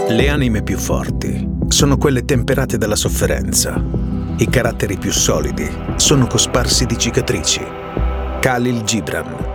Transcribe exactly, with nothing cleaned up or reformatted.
Le anime più forti sono quelle temperate dalla sofferenza. I caratteri più solidi sono cosparsi di cicatrici. Khalil Gibran,